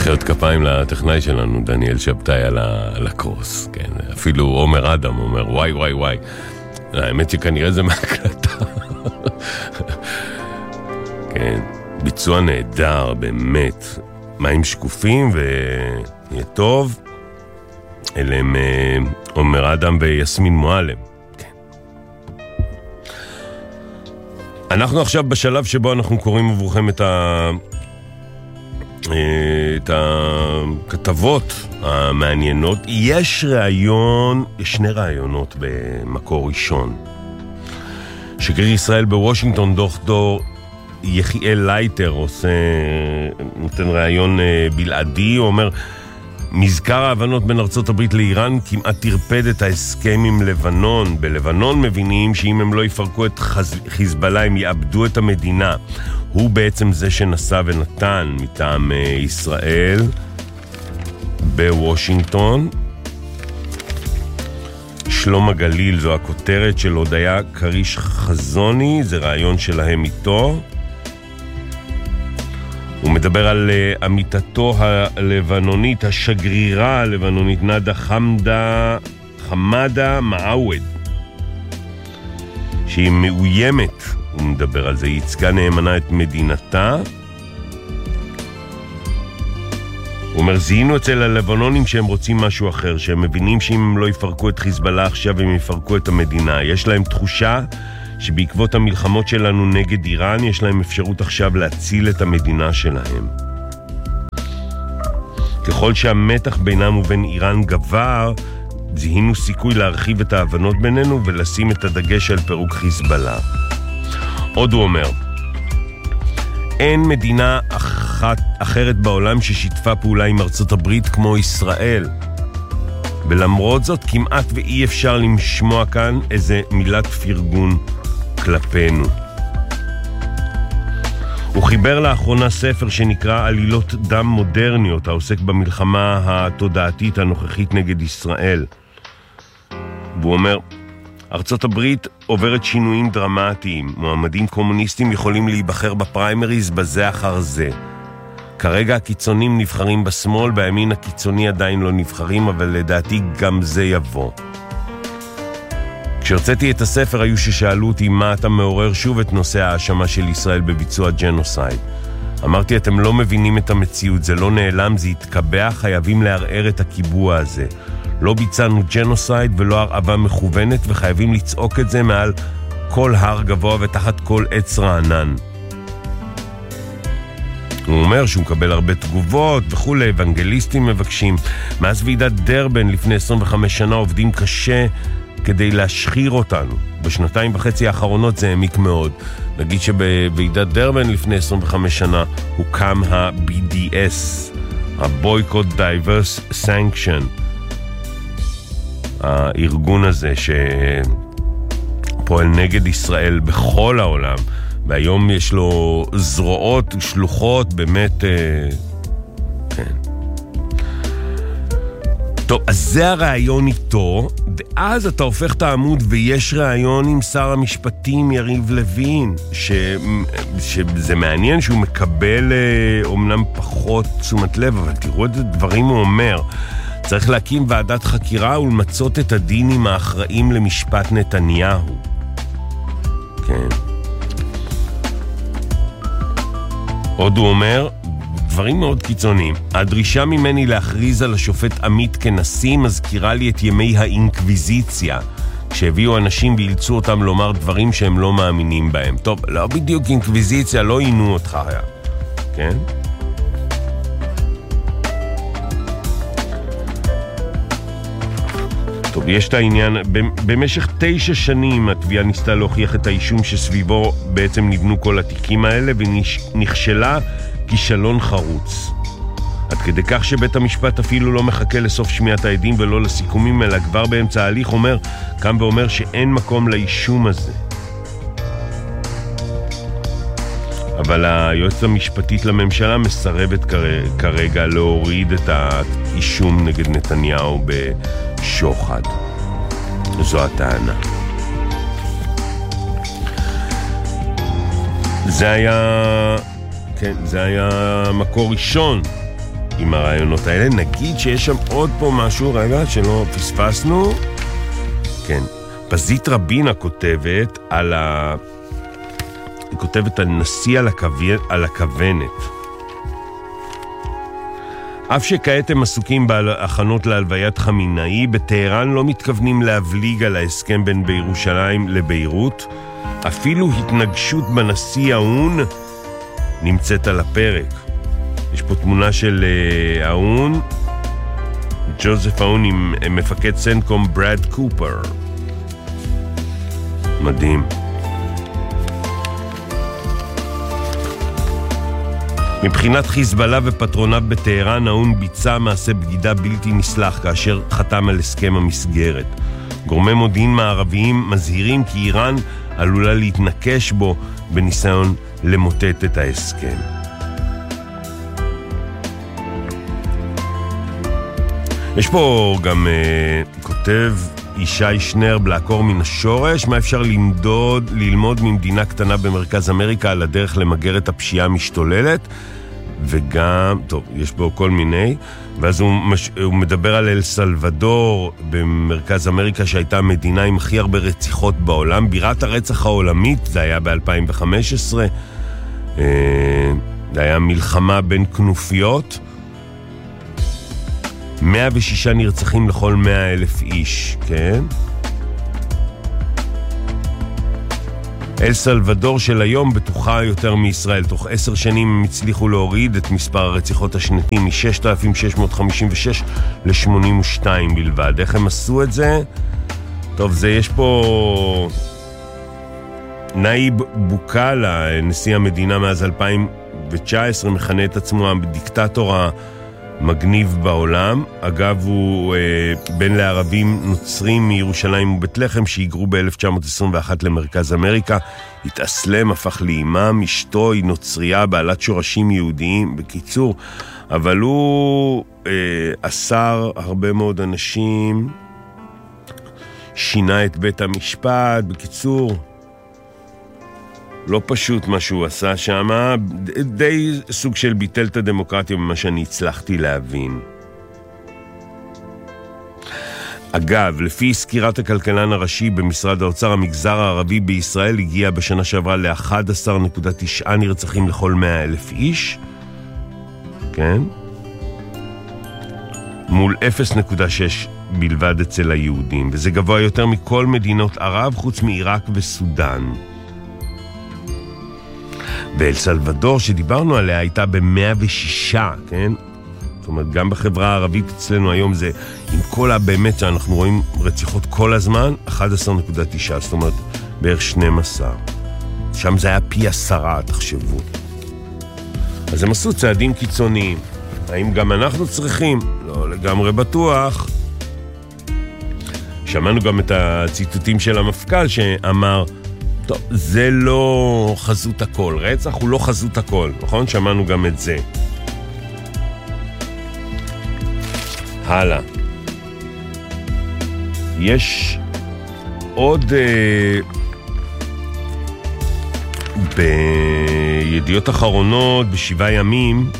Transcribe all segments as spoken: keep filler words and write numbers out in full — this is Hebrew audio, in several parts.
מחיאות כפיים לטכנאי שלנו, דניאל שבתאי על, ה... על הקרוס, כן. אפילו עומר אדם אומר, וואי וואי וואי. האמת שכנראה זה מהקלטה. כן, ביצוע נהדר, באמת. מים שקופים ויהיה טוב. אלה הם עומר אדם ויסמין מועלם. אנחנו עכשיו בשלב שבו אנחנו קוראים עבורכם את, ה... את הכתבות המעניינות. יש ראיון, יש שני ראיונות במקור ראשון. שגריר ישראל בוושינגטון, דוקטור יחיאל לייטר, עושה, נותן ראיון בלעדי, הוא אומר, מזכר ההבנות בין ארצות הברית לאיראן כמעט תרפד את ההסכם עם לבנון. בלבנון מבינים שאם הם לא יפרקו את חיזבאללה הם יאבדו את המדינה. הוא בעצם זה שנסע ונתן מטעם ישראל בוושינגטון. שלום הגליל זו הכותרת של הודיה קריש חזוני, זה רעיון שלהם איתו. הוא מדבר על uh, עמיתתו הלבנונית, השגרירה הלבנונית, נדה חמדה, חמדה מעווד, שהיא מאוימת, הוא מדבר על זה, היא ייצגה נאמנה את מדינתה. הוא אומר, זיהינו אצל הלבנונים שהם רוצים משהו אחר, שהם מבינים שאם הם לא יפרקו את חיזבאללה עכשיו, הם יפרקו את המדינה. יש להם תחושה שבעקבות המלחמות שלנו נגד איראן, יש להם אפשרות עכשיו להציל את המדינה שלהם. ככל שהמתח בינם ובין איראן גבר, זיהינו סיכוי להרחיב את ההבנות בינינו ולשים את הדגש על פירוק חיזבאללה. עוד הוא אומר, אין מדינה אחת, אחרת בעולם ששיתפה פעולה עם ארצות הברית כמו ישראל. ולמרות זאת, כמעט ואי אפשר לשמוע כאן איזה מילת פרגון כלפינו. הוא חיבר לאחרונה ספר שנקרא עלילות דם מודרניות, העוסק במלחמה התודעתית הנוכחית נגד ישראל. והוא אומר, ארצות הברית עוברת שינויים דרמטיים. מועמדים קומוניסטים יכולים להיבחר בפריימריז בזה אחר זה. כרגע הקיצונים נבחרים בשמאל, בימין הקיצוני עדיין לא נבחרים, אבל לדעתי גם זה יבוא. כשהרציתי את הספר היו ששאלו אותי מה אתה מעורר שוב את נושא האשמה של ישראל בביצוע ג'נוסייד. אמרתי, אתם לא מבינים את המציאות, זה לא נעלם, זה יתקבע, חייבים לערער את הקיבוע הזה. לא ביצענו ג'נוסייד ולא הרעבה מכוונת, וחייבים לצעוק את זה מעל כל הר גבוה ותחת כל עץ רענן. הוא אומר שהוא מקבל הרבה תגובות וכו', אוונגליסטים מבקשים. מאז ועידת דרבן לפני עשרים וחמש שנה עובדים קשה כדי להשחיר אותנו. בשנתיים וחצי האחרונות זה העמיק מאוד. נגיד שבוועידת דרבן לפני עשרים וחמש שנה הוקם ה-בי די אס, ה-Boycott Diverse Sanction, הארגון הזה שפועל נגד ישראל בכל העולם, והיום יש לו זרועות ושלוחות באמת, כן. טוב, אז זה הרעיון איתו, ואז אתה הופך את העמוד ויש רעיון עם שר המשפטים יריב לוין, ש... שזה מעניין שהוא מקבל אומנם פחות תשומת לב, אבל תראו את הדברים הוא אומר. צריך להקים ועדת חקירה ולמצות את הדין עם האחראים למשפט נתניהו. כן. עוד הוא אומר, דברים מאוד קיצוניים. הדרישה ממני להכריז על השופט עמית כנשיא מזכירה לי את ימי האינקוויזיציה, כשהביאו אנשים ואילצו אותם לומר דברים שהם לא מאמינים בהם. טוב, לא בדיוק אינקוויזיציה, לא עינו אותך היה. כן? טוב, יש את העניין, במשך תשע שנים התביעה ניסתה להוכיח את האישום שסביבו בעצם נבנו כל התיקים האלה, ונכשלה כישלון חרוץ. עד כדי כך שבית המשפט אפילו לא מחכה לסוף שמיעת העדים ולא לסיכומים, אלא כבר באמצע ההליך אומר, קם ואומר שאין מקום לאישום הזה. אבל היועצת המשפטית לממשלה מסרבת כרגע להוריד את האישום נגד נתניהו בשוחד. זו הטענה. זה היה, כן, זה היה מקור ראשון עם הרעיונות האלה. נגיד שיש שם עוד פה משהו, רגע, שלא פספסנו. כן, פזית רבינה כותבת על ה... היא כותבת על נשיא על, הכו... על הכוונת. אף שכעת הם עסוקים בהכנות להלוויית חמינאי, בטהרן לא מתכוונים להבליג על ההסכם בין בירושלים לביירות. אפילו התנגשות בנשיא האון נמצאת על הפרק. יש פה תמונה של uh, האון, ג'וזף האון עם מפקד סנטקום ברד קופר. מדהים. מבחינת חיזבאללה ופטרוניו בטהרן, האון ביצע מעשה בגידה בלתי נסלח כאשר חתם על הסכם המסגרת. גורמי מודיעין מערביים מזהירים כי איראן עלולה להתנקש בו בניסיון למוטט את ההסכם. יש פה גם uh, כותב ישי שנר לעקור מן השורש, מה אפשר למדוד, ללמוד ממדינה קטנה במרכז אמריקה על הדרך למגר את הפשיעה המשתוללת, וגם, טוב, יש בו כל מיני, ואז הוא, מש, הוא מדבר על אל סלבדור במרכז אמריקה שהייתה המדינה עם הכי הרבה רציחות בעולם, בירת הרצח העולמית, זה היה ב-אלפיים וחמש עשרה, אה, זה היה מלחמה בין כנופיות, מאה ושישה נרצחים לכל מאה אלף איש, כן? אל סלבדור של היום בטוחה יותר מישראל. תוך עשר שנים הם הצליחו להוריד את מספר הרציחות השנתי מ-ששת אלפים שש מאות חמישים ושש ל-שמונים ושתיים בלבד. איך הם עשו את זה? טוב, זה יש פה נאיב בוקאלה, נשיא המדינה מאז אלפיים תשע עשרה, מכנה את עצמו הדיקטטור המגניב בעולם. אגב, הוא אה, בן לערבים נוצרים מירושלים ובית לחם שהיגרו ב-אלף תשע מאות עשרים ואחת למרכז אמריקה. התאסלם, הפך לאימם, אשתו היא נוצריה בעלת שורשים יהודיים, בקיצור. אבל הוא אה, אסר הרבה מאוד אנשים, שינה את בית המשפט, בקיצור. לא פשוט מה שהוא עשה שם, די סוג של ביטל את הדמוקרטיה ממה שאני הצלחתי להבין. אגב, לפי סקירת הכלכלן הראשי במשרד האוצר, המגזר הערבי בישראל הגיע בשנה שעברה ל-אחד עשר נקודה תשע נרצחים לכל מאה אלף איש, כן? מול אפס נקודה שש בלבד אצל היהודים, וזה גבוה יותר מכל מדינות ערב חוץ מעיראק וסודן. ואל סלבדור שדיברנו עליה הייתה ב-מאה ושש, כן? זאת אומרת, גם בחברה הערבית אצלנו היום זה, עם כל הבאמת שאנחנו רואים רציחות כל הזמן, אחד עשר נקודה תשע, זאת אומרת, בערך שנים עשר. שם זה היה פי עשרה, תחשבו. אז הם עשו צעדים קיצוניים. האם גם אנחנו צריכים? לא לגמרי בטוח. שמענו גם את הציטוטים של המפכ"ל שאמר, טוב, זה לא חזות הכל. רצח הוא לא חזות הכל, נכון? שמענו גם את זה. הלאה. יש עוד אה, בידיעות אחרונות בשבעה ימים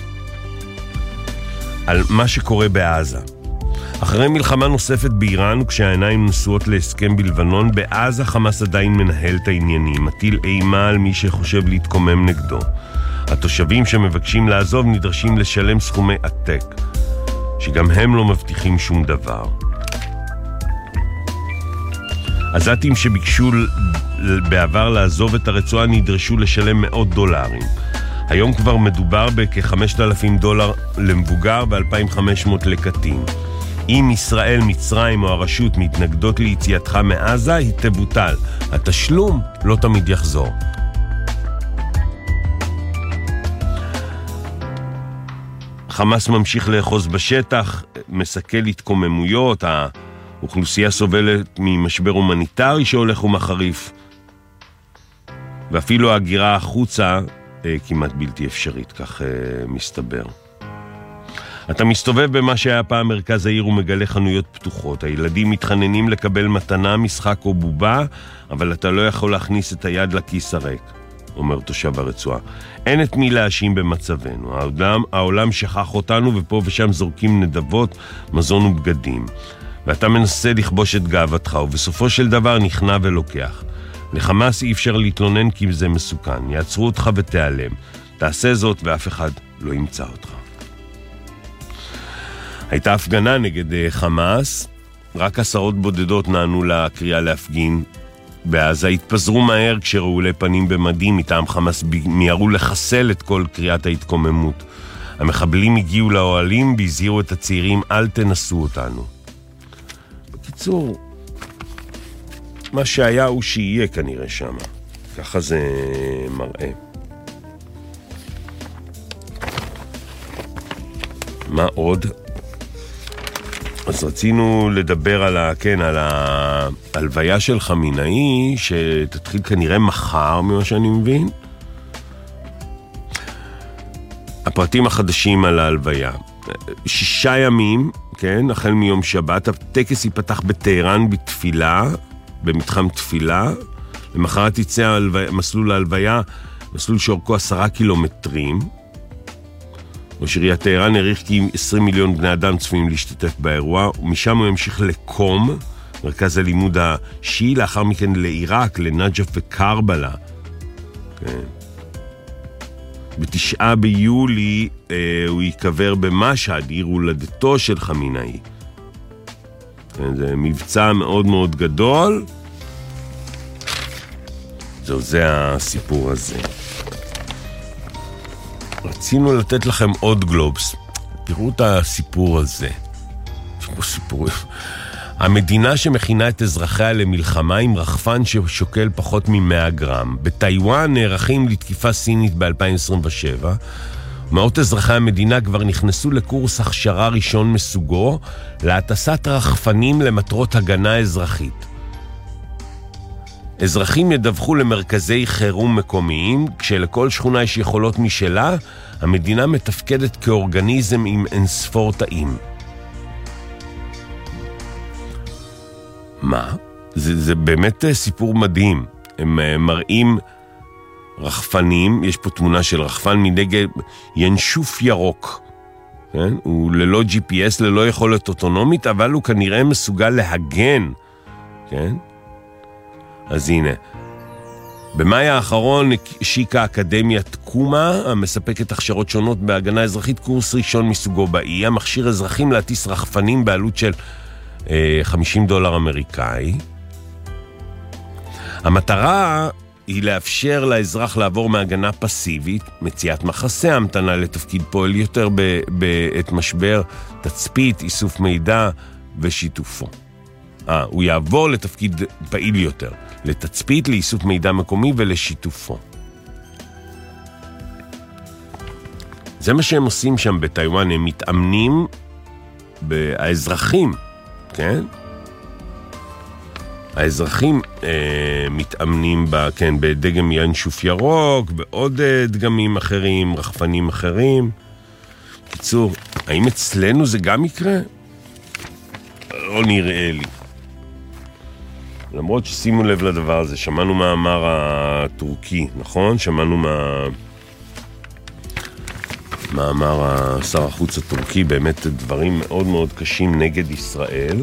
על מה שקורה בעזה. אחרי מלחמה נוספת באיראן, כשהעיניים נשואות להסכם בלבנון, בעזה חמאס עדיין מנהל את העניינים, מטיל אימה על מי שחושב להתקומם נגדו. התושבים שמבקשים לעזוב נדרשים לשלם סכומי עתק, שגם הם לא מבטיחים שום דבר. עזתים שביקשו בעבר לעזוב את הרצועה נדרשו לשלם מאות דולרים. היום כבר מדובר בכ-חמשת אלפים דולר למבוגר ו-אלפיים וחמש מאות לקטין. אם ישראל, מצרים או הרשות מתנגדות ליציאתך מעזה, היא תבוטל. התשלום לא תמיד יחזור. חמאס ממשיך לאחוז בשטח, מסכל התקוממויות, האוכלוסייה סובלת ממשבר הומניטרי שהולך ומחריף, ואפילו ההגירה החוצה כמעט בלתי אפשרית, כך מסתבר. אתה מסתובב במה שהיה פעם מרכז העיר ומגלה חנויות פתוחות. הילדים מתחננים לקבל מתנה, משחק או בובה, אבל אתה לא יכול להכניס את היד לכיס הריק. אומר תושב הרצועה. אין את מי להאשים במצבנו. העולם, העולם שכח אותנו, ופה ושם זורקים נדבות, מזון ובגדים. ואתה מנסה לכבוש את גאוותך, ובסופו של דבר נכנע ולוקח. לחמאס אי אפשר להתלונן כי זה מסוכן. יעצרו אותך ותיעלם. תעשה זאת ואף אחד לא ימצא אותך. הייתה הפגנה נגד חמאס, רק עשרות בודדות נענו לקריאה להפגין. בעזה התפזרו מהר כשראו פנים במדים מטעם חמאס מיהרו לחסל את כל קריאת ההתקוממות. המחבלים הגיעו לאוהלים והזהירו את הצעירים, אל תנסו אותנו. בקיצור, מה שהיה הוא שיהיה כנראה שם. ככה זה מראה. מה עוד? אז רצינו לדבר על ה, כן, על ההלוויה של חמינאי, שתתחיל כנראה מחר, ממה שאני מבין. הפרטים החדשים על ההלוויה. שישה ימים, כן, החל מיום שבת, הטקס ייפתח בטהרן בתפילה, במתחם תפילה. למחרת יצא ההלוויה, מסלול ההלוויה, מסלול שאורכו עשרה קילומטרים. ראש עיריית טהרן העריך כי עשרים מיליון בני אדם צפויים להשתתף באירוע, ומשם הוא ימשיך לקום, מרכז הלימוד השיעי, לאחר מכן לעיראק, לנג'ף וקרבלה. כן. בתשעה ביולי אה, הוא יקבר במשהד, עיר הולדתו של חמינאי. כן, זה מבצע מאוד מאוד גדול. זהו, זה הסיפור הזה. רצינו לתת לכם עוד גלובס. תראו את הסיפור הזה. יש פה סיפורים. המדינה שמכינה את אזרחיה למלחמה עם רחפן ששוקל פחות מ-מאה גרם. בטיואן נערכים לתקיפה סינית ב-אלפיים עשרים ושבע. מאות אזרחי המדינה כבר נכנסו לקורס הכשרה ראשון מסוגו להטסת רחפנים למטרות הגנה אזרחית. אזרחים ידווחו למרכזי חירום מקומיים, כשלכל שכונה יש יכולות משלה, המדינה מתפקדת כאורגניזם עם אינספור תאים. מה? זה, זה באמת סיפור מדהים. הם מראים רחפנים, יש פה תמונה של רחפן מנגד ינשוף ירוק. כן? הוא ללא ג'י פי אס, ללא יכולת אוטונומית, אבל הוא כנראה מסוגל להגן. כן? אז הנה, במאי האחרון השיקה אקדמיית קומה, המספקת הכשרות שונות בהגנה אזרחית, קורס ראשון מסוגו באי, המכשיר אזרחים להטיס רחפנים בעלות של אה, חמישים דולר אמריקאי. המטרה היא לאפשר לאזרח לעבור מהגנה פסיבית, מציאת מחסה המתנה לתפקיד פועל יותר בעת משבר, תצפית, איסוף מידע ושיתופו. אה, הוא יעבור לתפקיד פעיל יותר, לתצפית, לאיסוף מידע מקומי ולשיתופו. זה מה שהם עושים שם בטיואן, הם מתאמנים באזרחים, כן? האזרחים אה, מתאמנים ב, כן, בדגם ינשוף ירוק, בעוד אה, דגמים אחרים, רחפנים אחרים. קיצור, האם אצלנו זה גם יקרה? לא נראה לי. למרות ששימו לב לדבר הזה, שמענו מאמר הטורקי, נכון? שמענו מה... מאמר שר החוץ הטורקי, באמת דברים מאוד מאוד קשים נגד ישראל.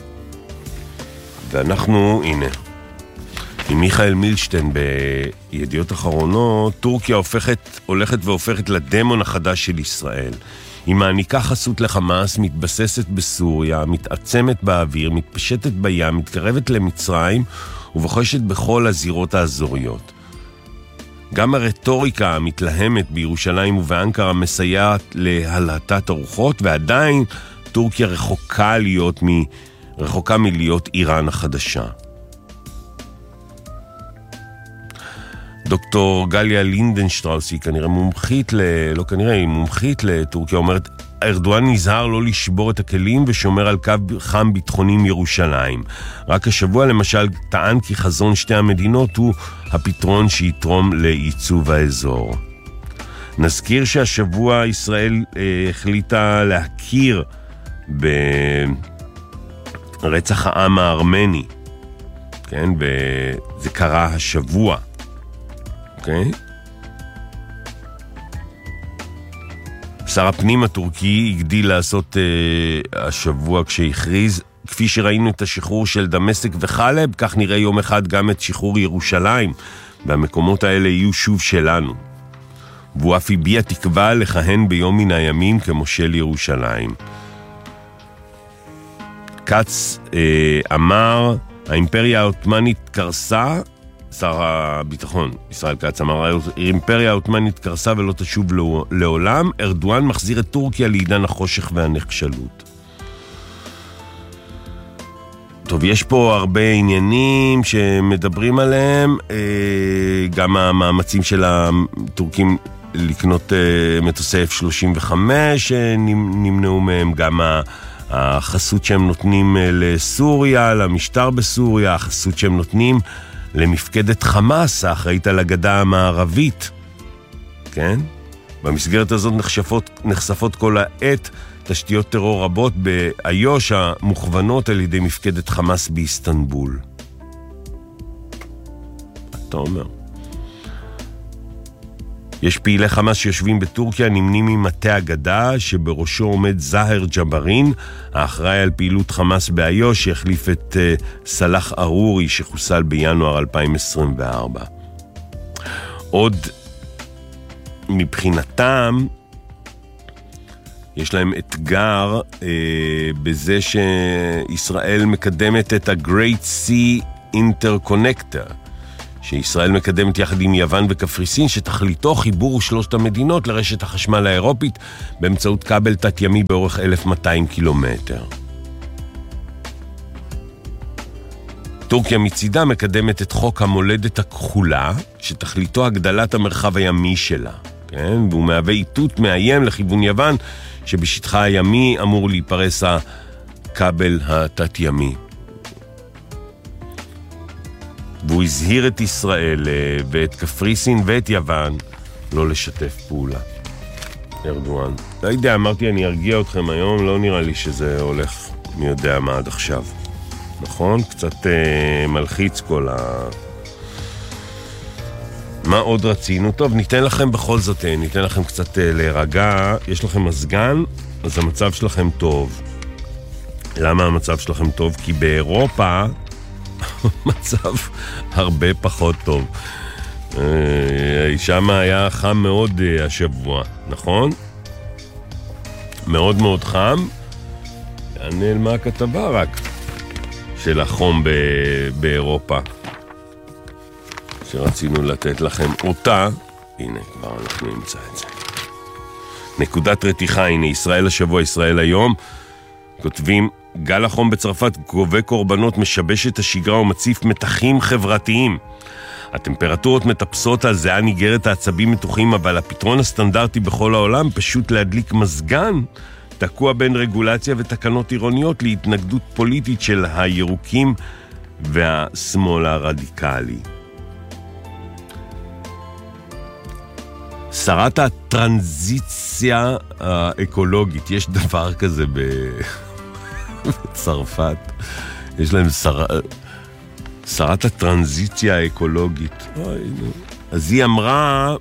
ואנחנו, הנה, עם מיכאל מילשטיין בידיעות אחרונות, טורקיה הופכת, הולכת והופכת לדמון החדש של ישראל. היא מעניקה חסות לחמאס, מתבססת בסוריה, מתעצמת באוויר, מתפשטת בים, מתקרבת למצרים ובוחשת בכל הזירות האזוריות. גם הרטוריקה המתלהמת בירושלים ובאנקרה מסייעת להלהטת הרוחות, ועדיין טורקיה רחוקה להיות מ... רחוקה מלהיות איראן החדשה. דוקטור גליה לינדנשטראוס היא כנראה מומחית, ל... לא כנראה, היא מומחית לטורקיה, אומרת, ארדואן נזהר לא לשבור את הכלים ושומר על קו חם ביטחוני מירושלים. רק השבוע למשל טען כי חזון שתי המדינות הוא הפתרון שיתרום לייצוב האזור. נזכיר שהשבוע ישראל אה, החליטה להכיר ברצח העם הארמני, כן, וזה קרה השבוע. אוקיי? שר הפנים הטורקי הגדיל לעשות אה, השבוע כשהכריז, כפי שראינו את השחרור של דמשק וחלב, כך נראה יום אחד גם את שחרור ירושלים, והמקומות האלה יהיו שוב שלנו. והוא אף הביע תקווה לכהן ביום מן הימים כמושל ירושלים. קץ אה, אמר, האימפריה העות'מאנית קרסה, שר הביטחון ישראל קץ אמר, האימפריה העות'מאנית קרסה ולא תשוב לעולם, ארדואן מחזיר את טורקיה לעידן החושך והנחשלות. טוב, יש פה הרבה עניינים שמדברים עליהם, גם המאמצים של הטורקים לקנות מטוסי אף שלושים וחמש נמנעו מהם, גם החסות שהם נותנים לסוריה, למשטר בסוריה, החסות שהם נותנים למפקדת חמאס, האחראית על הגדה המערבית. כן? במסגרת הזאת נחשפות, נחשפות כל העת תשתיות טרור רבות באיו"ש המוכוונות על ידי מפקדת חמאס באיסטנבול. אתה אומר. יש פעילי חמאס שיושבים בטורקיה, נמנים ממטה הגדה, שבראשו עומד זהר ג'ברין, האחראי על פעילות חמאס באיו"ש, שהחליף את uh, סלאח ארורי, שחוסל בינואר אלפיים עשרים וארבע. עוד מבחינתם, יש להם אתגר uh, בזה שישראל מקדמת את ה-Great Sea Interconnector, שישראל מקדמת יחד עם יוון וקפריסין, שתכליתו חיבור שלושת המדינות לרשת החשמל האירופית באמצעות כבל תת-ימי באורך אלף ומאתיים קילומטר. טורקיה מצידה מקדמת את חוק המולדת הכחולה, שתכליתו הגדלת המרחב הימי שלה, כן? והוא מהווה איתות מאיים לכיוון יוון, שבשטחה הימי אמור להיפרס הכבל התת-ימי. והוא הזהיר את ישראל ואת קפריסין ואת יוון לא לשתף פעולה. ארדואן. לא יודע, אמרתי אני ארגיע אתכם היום, לא נראה לי שזה הולך מי יודע מה עד עכשיו. נכון? קצת אה, מלחיץ כל ה... מה עוד רצינו? טוב, ניתן לכם בכל זאת, ניתן לכם קצת אה, להירגע. יש לכם מזגן, אז המצב שלכם טוב. למה המצב שלכם טוב? כי באירופה מצב הרבה פחות טוב. שם היה חם מאוד השבוע, נכון? מאוד מאוד חם. נעלמה הכתבה רק של החום באירופה, שרצינו לתת לכם אותה. הנה, כבר אנחנו נמצא את זה. נקודת רתיחה, הנה, ישראל השבוע, ישראל היום. כותבים, גל החום בצרפת גובה קורבנות, משבש את השגרה ומציף מתחים חברתיים. הטמפרטורות מטפסות על זיעה ניגרת, העצבים מתוחים, אבל הפתרון הסטנדרטי בכל העולם פשוט להדליק מזגן, תקוע בין רגולציה ותקנות עירוניות להתנגדות פוליטית של הירוקים והשמאל הרדיקלי. שרת הטרנזיציה האקולוגית, יש דבר כזה בצרפת, יש להם שר... שרת הטרנזיציה האקולוגית. אז היא אמרה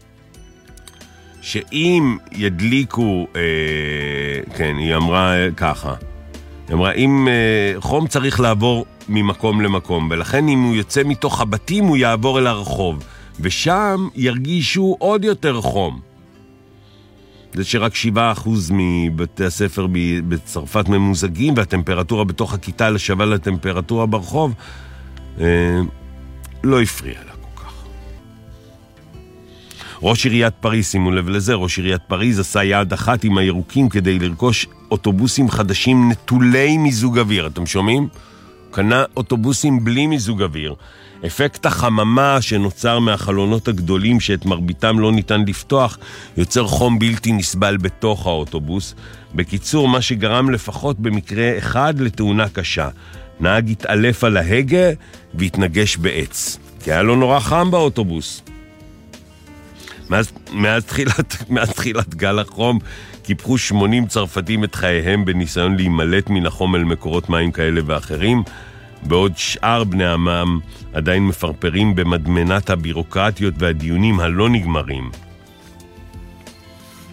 שאם ידליקו, אה, כן, היא אמרה ככה, היא אמרה, אם אה, חום צריך לעבור ממקום למקום, ולכן אם הוא יוצא מתוך הבתים הוא יעבור אל הרחוב, ושם ירגישו עוד יותר חום. זה שרק שבעה אחוז מבתי הספר בצרפת ממוזגים, והטמפרטורה בתוך הכיתה לשווה לטמפרטורה ברחוב, אה, לא הפריע לה כל כך. ראש עיריית פריז, שימו לב לזה, ראש עיריית פריז עשה יעד אחת עם הירוקים כדי לרכוש אוטובוסים חדשים נטולי מיזוג אוויר. אתם שומעים? קנה אוטובוסים בלי מיזוג אוויר. אפקט החממה שנוצר מהחלונות הגדולים שאת מרביתם לא ניתן לפתוח, יוצר חום בלתי נסבל בתוך האוטובוס. בקיצור, מה שגרם לפחות במקרה אחד לתאונה קשה. נהג התעלף על ההגה והתנגש בעץ, כי היה לו נורא חם באוטובוס. מאז, מאז, תחילת, מאז תחילת גל החום קיפחו שמונים צרפתים את חייהם בניסיון להימלט מן החום אל מקורות מים כאלה ואחרים, בעוד שאר בני עמם עדיין מפרפרים במדמנת הבירוקרטיות והדיונים הלא נגמרים.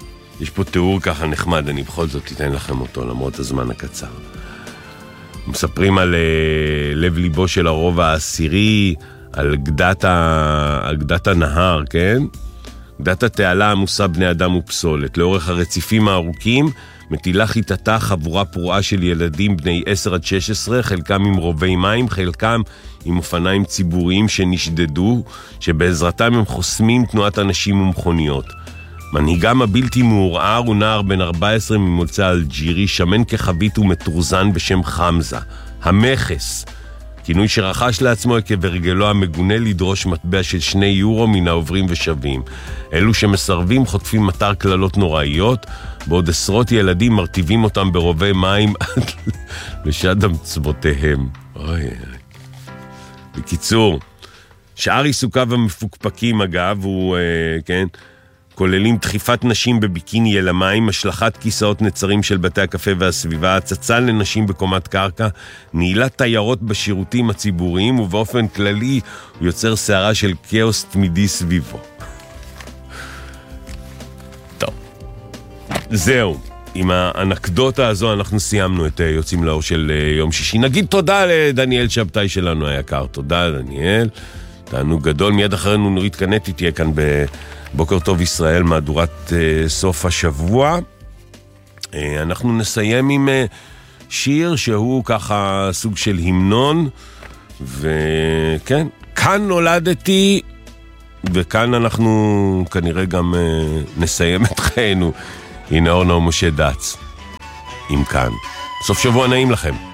יש פה תיאור ככה נחמד, אני בכל זאת אתן לכם אותו למרות הזמן הקצר. מספרים על uh, לב ליבו של הרוב העשירי, על גדת, ה... על גדת הנהר, כן? גדת התעלה עמוסה בני אדם ופסולת. לאורך הרציפים הארוכים מטילה חיטתה חבורה פרועה של ילדים בני עשר עד שש עשרה, חלקם עם רובי מים, חלקם עם אופניים ציבוריים שנשדדו, שבעזרתם הם חוסמים תנועת אנשים ומכוניות. מנהיגם הבלתי מעורער הוא נער בן ארבע עשרה ממוצא אלג'ירי, שמן כחבית ומטורזן בשם חמזה, המכס, כינוי שרכש לעצמו עקב הרגלו המגונה לדרוש מטבע של שני יורו מן העוברים ושווים. אלו שמסרבים חוטפים מטר כללות נוראיות, בעוד עשרות ילדים מרטיבים אותם ברובי מים עד לשד המצוותיהם. אוי אוי. בקיצור, שאר עיסוקיו המפוקפקים אגב, הוא, אה, כן, כוללים דחיפת נשים בביקיני אל המים, השלכת כיסאות נצרים של בתי הקפה והסביבה, הצצה לנשים בקומת קרקע, נעילת תיירות בשירותים הציבוריים, ובאופן כללי הוא יוצר שערה של כאוס תמידי סביבו. טוב. זהו. עם האנקדוטה הזו אנחנו סיימנו את יוצאים לאור של יום שישי. נגיד תודה לדניאל שבתאי שלנו היקר. תודה דניאל. תענוג גדול. מיד אחרינו נורית קנטי תהיה כאן בבוקר טוב ישראל, מהדורת uh, סוף השבוע. Uh, אנחנו נסיים עם uh, שיר שהוא ככה סוג של המנון, וכן, כאן נולדתי, וכאן אנחנו כנראה גם uh, נסיים את חיינו. הנה אורנה ומשה דץ עם כאן. סוף שבוע נעים לכם.